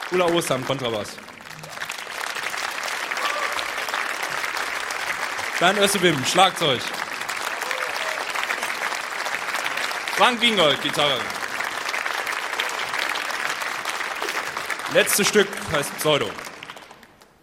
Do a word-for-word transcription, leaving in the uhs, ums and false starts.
Ulla Oster, Kontrabass. Dan Össebim, Schlagzeug. Frank Gingold, Gitarre. Letztes Stück heißt Pseudo.